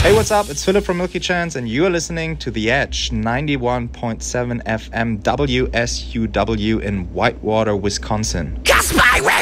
Hey, what's up? It's Philip from Milky Chance, and you are listening to The Edge 91.7 FM WSUW in Whitewater, Wisconsin. Cause my